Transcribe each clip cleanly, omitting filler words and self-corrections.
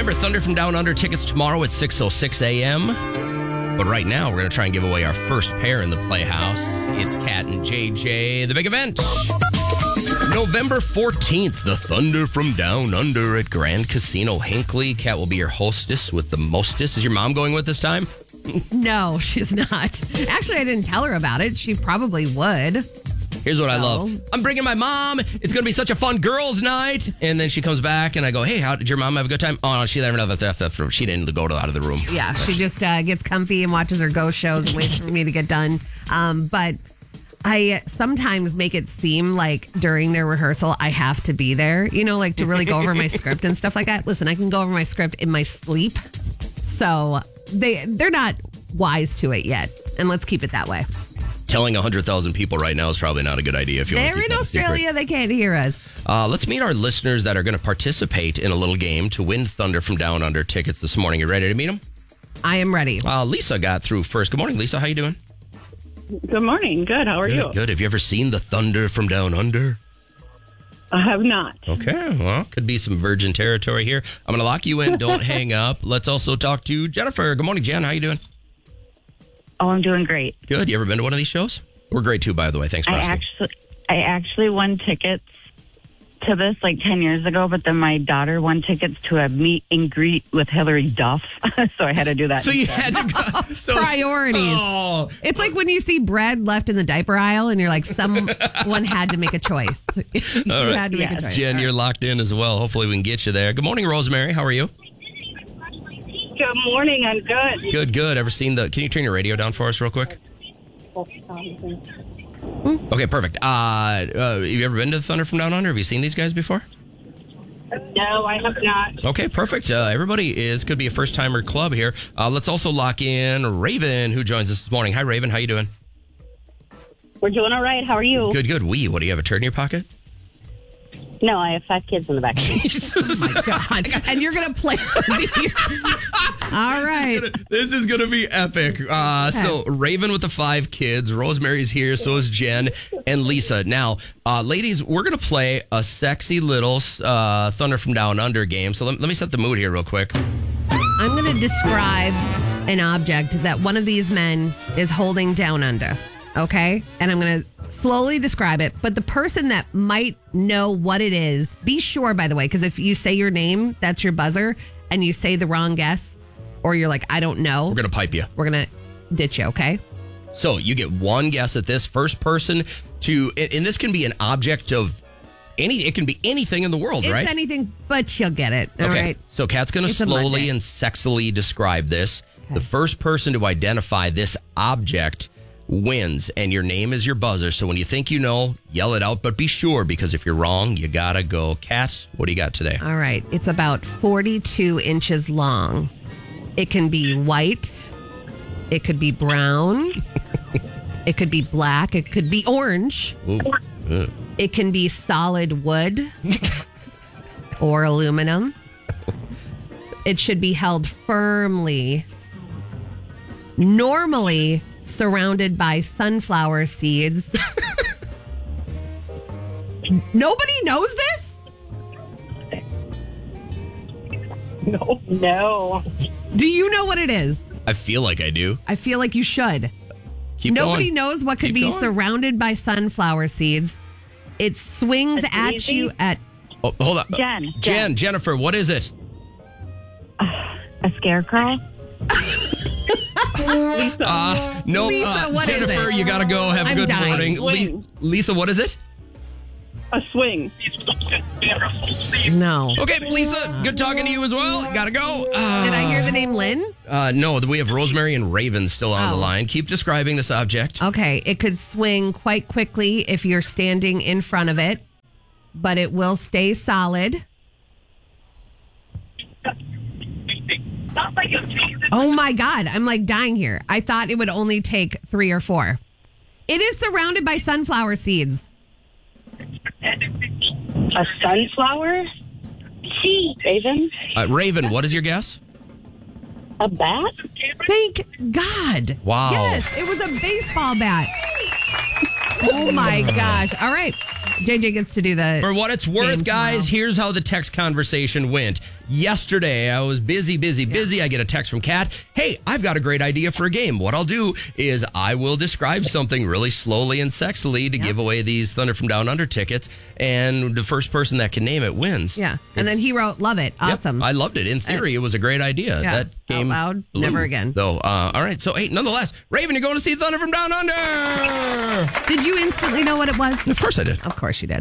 Remember, Thunder from Down Under tickets tomorrow at 6:06 a.m. But right now, we're going to try and give away our first pair in the Playhouse. It's Kat and JJ, the big event. November 14th, the Thunder from Down Under at Grand Casino Hinckley. Kat will be your hostess with the mostest. Is your mom going with this time? No, she's not. Actually, I didn't tell her about it. She probably would. Here's what I love. I'm bringing my mom. It's going to be such a fun girls' night. And then she comes back and I go, hey, how did your mom have a good time? Oh, no, she didn't go out of the room. Yeah, she just gets comfy and watches her ghost shows and waits for me to get done. But I sometimes make it seem like during their rehearsal, I have to be there, like to really go over my script and stuff like that. Listen, I can go over my script in my sleep. So they're not wise to it yet. And let's keep it that way. Telling 100,000 people right now is probably not a good idea. If you They're in Australia, they can't hear us. Let's meet our listeners that are going to participate in a little game to win Thunder from Down Under tickets this morning. You ready to meet them? I am ready. Lisa got through first. Good morning, Lisa. How you doing? Good morning. Good. How are you? Good. Have you ever seen the Thunder from Down Under? I have not. Okay. Well, could be some virgin territory here. I'm going to lock you in. Don't hang up. Let's also talk to Jennifer. Good morning, Jen. How you doing? Oh, I'm doing great. Good. You ever been to one of these shows? We're great too, by the way. Thanks for asking. I actually won tickets to this like 10 years ago, but then my daughter won tickets to a meet and greet with Hillary Duff, so I had to do that. So you had to go. Priorities. Oh. It's like when you see bread left in the diaper aisle and you're like, someone had to make a choice. You had to make a choice. Jen, you're locked in as well. Hopefully we can get you there. Good morning, Rosemary. How are you? Good morning. I'm good. Good. Ever seen can you turn your radio down for us real quick? Okay, perfect. Have you ever been to the Thunder from Down Under? Have you seen these guys before? No, I have not. Okay, perfect. Everybody could be a first-timer club here. Let's also lock in Raven, who joins us this morning. Hi, Raven. How you doing? We're doing all right. How are you? Good. What, do you have a turd in your pocket? No, I have 5 kids in the back. Oh, my God. And you're going to play with these. All right. This is going to be epic. So, Raven with the 5 kids. Rosemary's here. So is Jen and Lisa. Now, ladies, we're going to play a sexy little Thunder from Down Under game. So, let me set the mood here real quick. I'm going to describe an object that one of these men is holding down under. Okay? And I'm going to slowly describe it. But the person that might know what it is, be sure, by the way, because if you say your name, that's your buzzer, and you say the wrong guess, or you're like, I don't know. We're going to pipe you. We're going to ditch you, okay? So you get one guess at this. First person to, and this can be an object of it can be anything in the world, right? It's anything, but you'll get it. All right. So Kat's going to slowly and sexily describe this. Okay. The first person to identify this object wins, and your name is your buzzer. So when you think you know, yell it out, but be sure, because if you're wrong, you gotta go. Kat, what do you got today? All right. It's about 42 inches long. It can be white. It could be brown. It could be black. It could be orange. Ooh. It can be solid wood or aluminum. It should be held firmly. Normally surrounded by sunflower seeds. Nobody knows this? No. Do you know what it is? I feel like I do. I feel like you should. Nobody knows what could be surrounded by sunflower seeds. It swings at you at... Oh, hold on. Jennifer, what is it? A scarecrow? Lisa. No, Lisa, what Jennifer, is it? you gotta go. Have a good morning. Lisa, what is it? A swing. No. Okay, Lisa, good talking to you as well. Gotta go. Did I hear the name Lynn? No, we have Rosemary and Raven still on the line. Keep describing this object. Okay, it could swing quite quickly if you're standing in front of it, but it will stay solid. Oh my God, I'm like dying here. I thought it would only take 3 or 4. It is surrounded by sunflower seeds. A sunflower? Raven? Raven, what is your guess? A bat? Thank God. Wow. Yes, it was a baseball bat. Oh my gosh. All right. JJ gets to do the. For what it's worth, guys, here's how the text conversation went. Yesterday, I was busy. I get a text from Kat. Hey, I've got a great idea for a game. What I'll do is I will describe something really slowly and sexily to give away these Thunder from Down Under tickets, and the first person that can name it wins. Yeah. And then he wrote, love it. Awesome. Yep, I loved it. In theory, it was a great idea. Yeah. That game Out loud, blew. never again. So, all right. So, hey, nonetheless, Raven, you're going to see Thunder from Down Under. Did you instantly know what it was? Of course I did. Of course you did.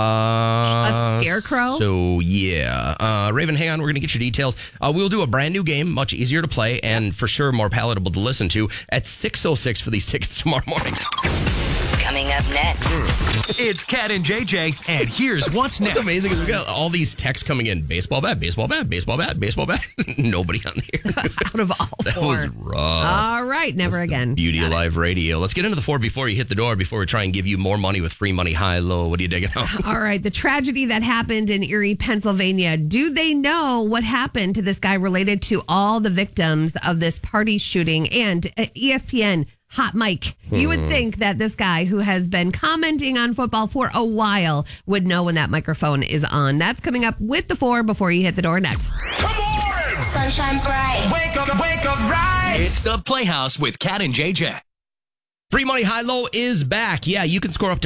A scarecrow? So, yeah. Raven, hang on. We're going to get your details. We'll do a brand new game, much easier to play, and for sure more palatable to listen to at 6:06 for these tickets tomorrow morning. Coming up next. It's Kat and JJ, and here's what's next. What's amazing is we got all these texts coming in. Baseball bat, baseball bat, baseball bat, baseball bat. Nobody on here. Out of all That four. was rough. All right, never again. Beauty of live radio. Let's get into the 4 before you hit the door, before we try and give you more money with free money high-low. What are you digging out? All right, the tragedy that happened in Erie, Pennsylvania. Do they know what happened to this guy related to all the victims of this party shooting? And ESPN Hot Mike. You would think that this guy who has been commenting on football for a while would know when that microphone is on. That's coming up with the 4 before you hit the door next. Come on! Sunshine Bright. Wake up, right! It's the Playhouse with Kat and JJ. Free money high-low is back. Yeah, you can score up to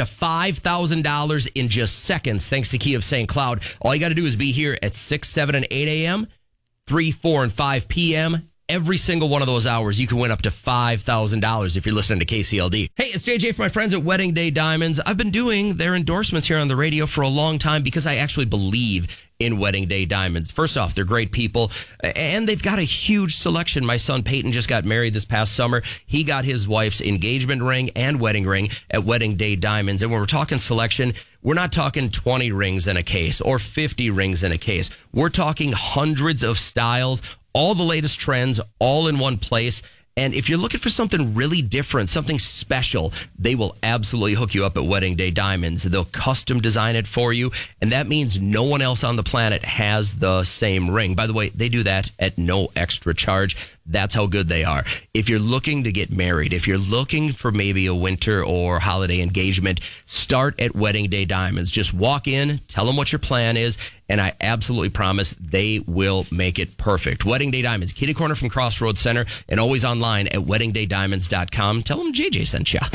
$5,000 in just seconds thanks to Key of St. Cloud. All you got to do is be here at 6, 7, and 8 a.m., 3, 4, and 5 p.m., Every single one of those hours, you can win up to $5,000 if you're listening to KCLD. Hey, it's JJ from my friends at Wedding Day Diamonds. I've been doing their endorsements here on the radio for a long time because I actually believe in Wedding Day Diamonds. First off, they're great people, and they've got a huge selection. My son Peyton just got married this past summer. He got his wife's engagement ring and wedding ring at Wedding Day Diamonds. And when we're talking selection, we're not talking 20 rings in a case or 50 rings in a case. We're talking hundreds of styles, all the latest trends, all in one place. And if you're looking for something really different, something special, they will absolutely hook you up at Wedding Day Diamonds. They'll custom design it for you, and that means no one else on the planet has the same ring. By the way, they do that at no extra charge. That's how good they are. If you're looking to get married, if you're looking for maybe a winter or holiday engagement, start at Wedding Day Diamonds. Just walk in, tell them what your plan is, and I absolutely promise they will make it perfect. Wedding Day Diamonds, kitty corner from Crossroads Center, and always online at weddingdaydiamonds.com. Tell them JJ sent you.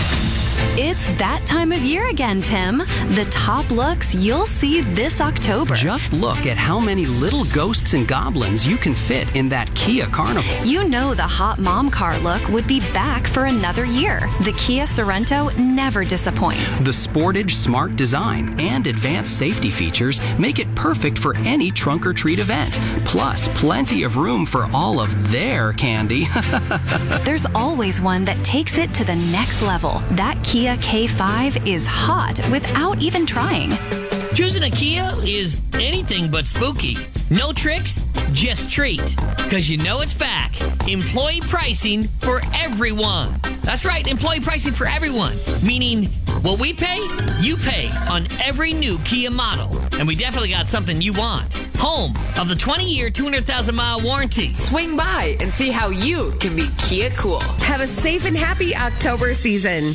It's that time of year again, Tim. The top looks you'll see this October. Just look at how many little ghosts and goblins you can fit in that Kia Carnival. You know the hot mom car look would be back for another year. The Kia Sorento never disappoints. The Sportage Smart design and advanced safety features make it perfect for any trunk or treat event. Plus, plenty of room for all of their candy. There's always one that takes it to the next level. That Kia K5 is hot without even trying. Choosing a Kia is anything but spooky. No tricks, just treat. Because you know it's back. Employee pricing for everyone. That's right, employee pricing for everyone. Meaning, what we pay, you pay on every new Kia model. And we definitely got something you want. Home of the 20-year, 200,000-mile warranty. Swing by and see how you can be Kia cool. Have a safe and happy October season.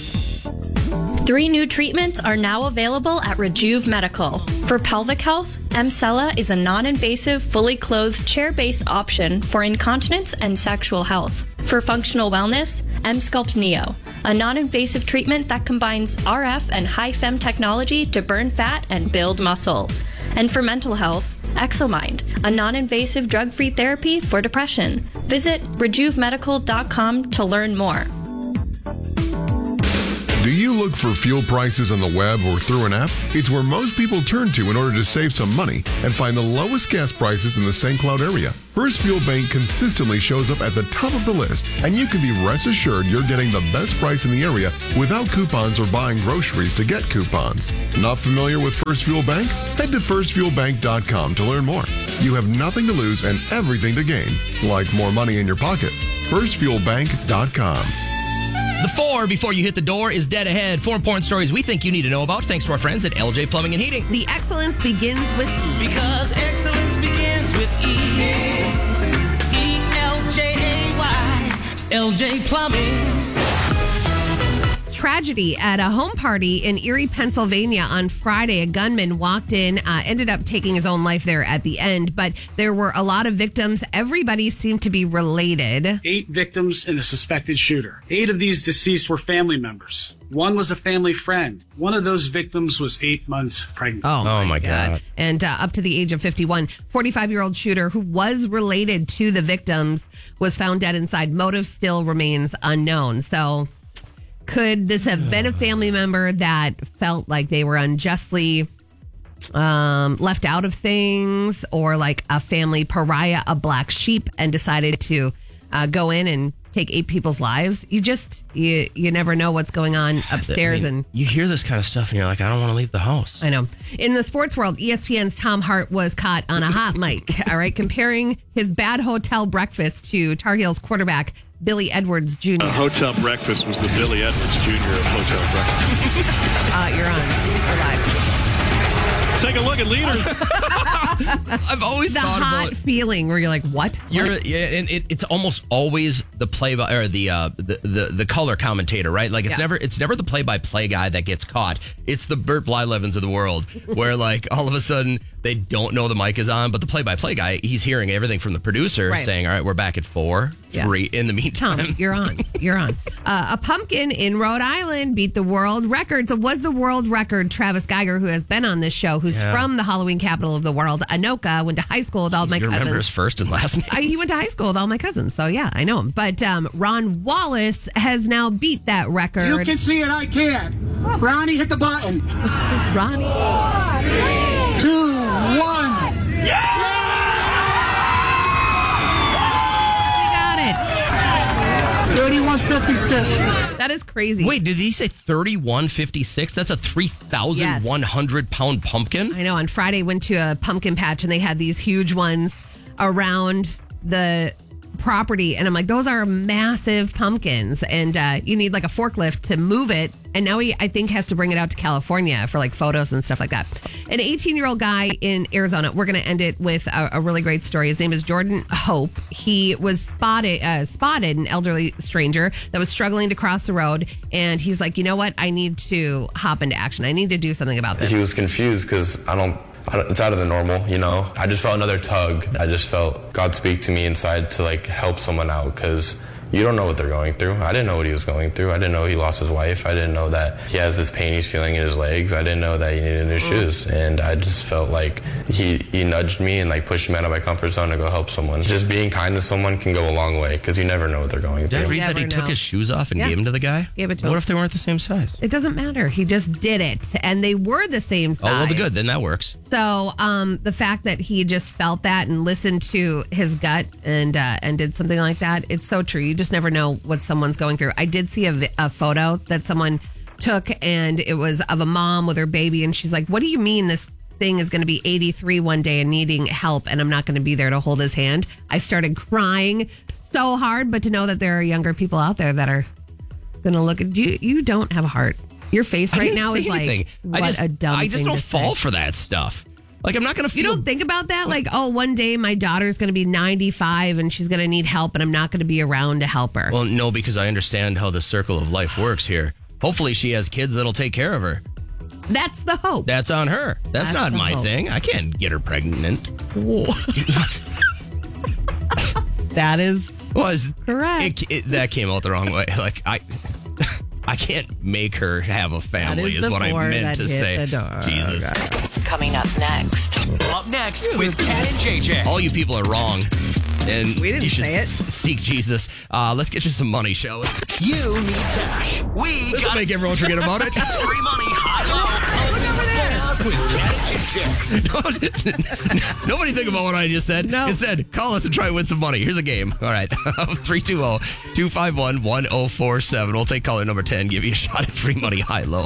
3 new treatments are now available at Rejuve Medical. For pelvic health, Emcella is a non-invasive, fully clothed, chair-based option for incontinence and sexual health. For functional wellness, Emsculpt Neo, a non-invasive treatment that combines RF and high-fem technology to burn fat and build muscle. And for mental health, Exomind, a non-invasive drug-free therapy for depression. Visit RejuveMedical.com to learn more. Do you look for fuel prices on the web or through an app? It's where most people turn to in order to save some money and find the lowest gas prices in the St. Cloud area. First Fuel Bank consistently shows up at the top of the list, and you can be rest assured you're getting the best price in the area without coupons or buying groceries to get coupons. Not familiar with First Fuel Bank? Head to firstfuelbank.com to learn more. You have nothing to lose and everything to gain, like more money in your pocket. firstfuelbank.com. The 4 before you hit the door is dead ahead. 4 important stories we think you need to know about thanks to our friends at LJ Plumbing and Heating. The excellence begins with E. Because excellence begins with E. E-L-J-A-Y. LJ Plumbing. tragedy at a home party in Erie, Pennsylvania on Friday. A gunman walked in, ended up taking his own life there at the end, but there were a lot of victims. Everybody seemed to be related. 8 victims and a suspected shooter. 8 of these deceased were family members. One was a family friend. One of those victims was 8 months pregnant. Oh my God. And up to the age of 51, 45-year-old shooter who was related to the victims was found dead inside. Motive still remains unknown. So could this have been a family member that felt like they were unjustly left out of things, or like a family pariah, a black sheep, and decided to go in and take 8 people's lives? You never know what's going on upstairs. And you hear this kind of stuff and you're like, I don't want to leave the house. I know. In the sports world, ESPN's Tom Hart was caught on a hot mic, all right, comparing his bad hotel breakfast to Tar Heels quarterback Billy Edwards Jr. Hotel breakfast was the Billy Edwards Jr. of hotel breakfast. You're on. You're live. Take a look at leaders. I've always the thought hot about feeling where you're like, what? And it's almost always the play by or the color commentator, right? Like it's never the play by play guy that gets caught. It's the Burt Blylevens of the world, where like all of a sudden they don't know the mic is on, but the play by play guy, he's hearing everything from the producer saying, "All right, we're back at 4, 3." In the meantime, Tom, you're on. You're on. A pumpkin in Rhode Island beat the world record. So was the world record Travis Geiger, who has been on this show, who's from the Halloween capital of the world, Anoka, went to high school with all my cousins. You remember his first and last name? He went to high school with all my cousins, so yeah, I know him. But Ron Wallace has now beat that record. You can see it, I can't. Ronnie, hit the button. Ronnie. 2, 1. We got it. 31.56. That is crazy. Wait, did he say 31.56? That's a 3,100 pound pumpkin? I know. On Friday, went to a pumpkin patch and they had these huge ones around the property, and I'm like, those are massive pumpkins, and you need like a forklift to move it. And now he, I think, has to bring it out to California for like photos and stuff like that. An 18-year-old guy in Arizona. We're going to end it with a really great story. His name is Jordan Hope. He was spotted an elderly stranger that was struggling to cross the road, and he's like, you know what? I need to hop into action. I need to do something about this. He was confused because it's out of the normal, you know. I just felt another tug. I just felt God speak to me inside to like help someone out, because you don't know what they're going through. I didn't know what he was going through. I didn't know he lost his wife. I didn't know that he has this pain he's feeling in his legs. I didn't know that he needed new shoes. And I just felt like he nudged me and like pushed me out of my comfort zone to go help someone. Just being kind to someone can go a long way, because you never know what they're going through. Did I read that he took his shoes off and gave them to the guy? Gave it to him. What if they weren't the same size? It doesn't matter. He just did it, and they were the same size. Oh, well, good. Then that works. So the fact that he just felt that and listened to his gut and did something like that, it's so true. You just never know what someone's going through. I did see a photo that someone took, and it was of a mom with her baby, and she's like, what do you mean this thing is going to be 83 one day and needing help, and I'm not going to be there to hold his hand? I started crying so hard, but to know that there are younger people out there that are going to look at you. You don't have a heart. Your face right now is like, what a dumb thing. I just don't to fall say. for that stuff. Like, I'm not going to feel... You don't think about that? Like, oh, one day my daughter's going to be 95 and she's going to need help, and I'm not going to be around to help her. Well, no, because I understand how the circle of life works here. Hopefully she has kids that'll take care of her. That's the hope. That's on her. That's not my thing. I can't get her pregnant. That is correct. That came out the wrong way. Like, I can't make her have a family is what I meant to say. Jesus. Coming up next. Up next with Kat and JJ. All you people are wrong. And we didn't you should say it. Seek Jesus. Let's get you some money, shall we? You need cash. This will make everyone forget about it. It's free money, high low. With Kat and JJ. Nobody think about what I just said. No. Instead, call us and try and win some money. Here's a game. All right. 320-251-1047. We'll take caller number 10. Give you a shot at free money, high low.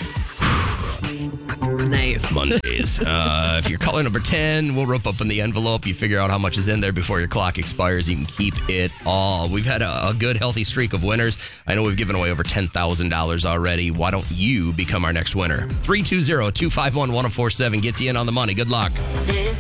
Nice. Mondays. If you're caller number 10, we'll rope up in the envelope. You figure out how much is in there before your clock expires. You can keep it all. We've had a good, healthy streak of winners. I know we've given away over $10,000 already. Why don't you become our next winner? 320-251-1047 gets you in on the money. Good luck.